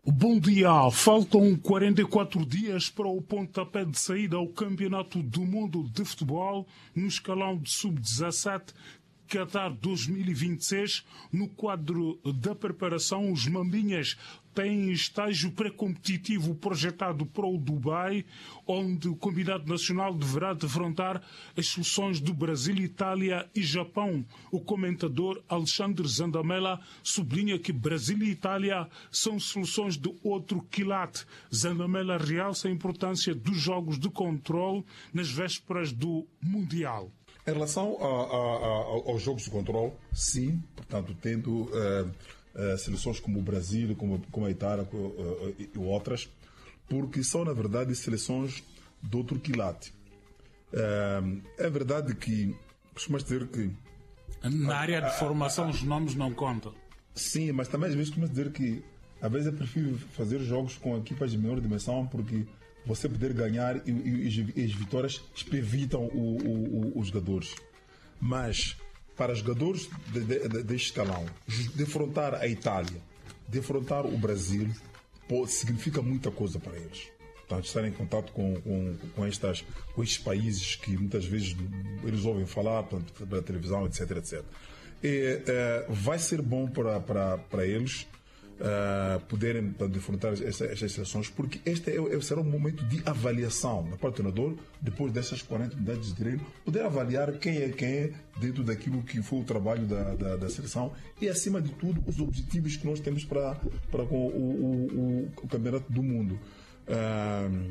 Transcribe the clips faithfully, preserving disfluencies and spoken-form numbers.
Bom dia, faltam quarenta e quatro dias para o pontapé de saída ao Campeonato do Mundo de Futebol no escalão de sub dezassete Qatar dois mil e vinte e seis. No quadro da preparação, os Mambinhas têm estágio pré-competitivo projetado para o Dubai, onde o combinado nacional deverá defrontar as seleções do Brasil, Itália e Japão. O comentador Alexandre Zandamela sublinha que Brasil e Itália são seleções de outro quilate. Zandamela realça a importância dos jogos de controle nas vésperas do Mundial. Em relação a, a, a, aos jogos de controle, sim, portanto, tendo uh, uh, seleções como o Brasil, como, como a Itália uh, uh, e outras, porque são, na verdade, seleções de outro quilate. Uh, é verdade que, costumas dizer que... Na área de formação, os nomes não contam. Sim, mas também às vezes costumas dizer que, às vezes, é preferível fazer jogos com equipas de menor dimensão, porque você poder ganhar e, e, e as vitórias evitam o, o, o, os jogadores. Mas, para os jogadores de, de, de, deste escalão, defrontar a Itália, defrontar o Brasil, pô, significa muita coisa para eles. Portanto, estar em contato com, com, com, estas, com estes países que muitas vezes eles ouvem falar, portanto, pela televisão, etc, etcétera. E, uh, vai ser bom para, para, para eles Uh, poderem defrontar estas seleções, porque este é, é, será um momento de avaliação da parte do treinador, depois dessas quarenta unidades de treino, poder avaliar quem é quem é dentro daquilo que foi o trabalho da, da, da seleção e, acima de tudo, os objetivos que nós temos para, para com o, o, o, o Campeonato do Mundo. Uh,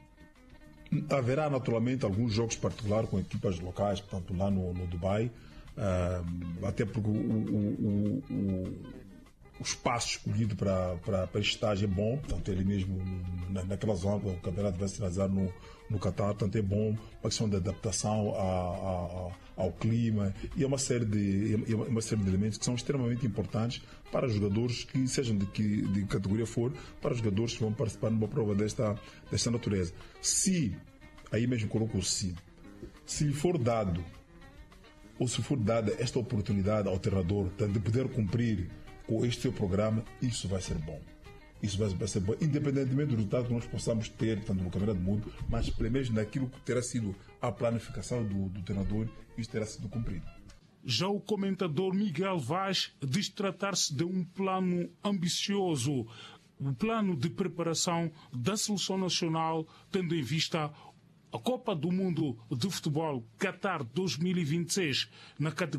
haverá naturalmente alguns jogos particulares com equipas locais, portanto, lá no, no Dubai, uh, até porque o, o, o, o o espaço escolhido para, para, para este estágio é bom, portanto, ele mesmo na, naquela zona, o campeonato vai se realizar no, no Qatar, portanto, é bom uma questão de adaptação a, a, a, ao clima e é uma série de, é uma série de elementos que são extremamente importantes para os jogadores que sejam de que de categoria for, para os jogadores que vão participar numa prova desta, desta natureza. Se, aí mesmo colocou se, se lhe for dado, ou se for dada esta oportunidade ao treinador de poder cumprir com este seu programa, isso vai ser bom. Isso vai, vai ser bom, independentemente do resultado que nós possamos ter, tanto no Campeonato do Mundo, mas pelo menos naquilo que terá sido a planificação do, do treinador, isso terá sido cumprido. Já o comentador Miguel Vaz diz tratar-se de um plano ambicioso, o plano de preparação da seleção nacional, tendo em vista a Copa do Mundo de Futebol Qatar dois mil e vinte e seis na categoria